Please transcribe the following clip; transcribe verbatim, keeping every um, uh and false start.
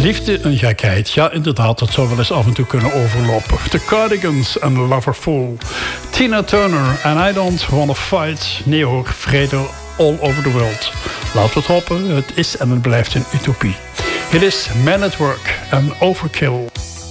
Liefde een gekheid. Ja, inderdaad, dat zou wel eens af en toe kunnen overlopen. The Cardigans en Loverful. Tina Turner en I Don't Wanna Fight. Nee hoor, vrede all over the world. Laten we het hopen, het is en het blijft een utopie. Het is Man at Work en Overkill.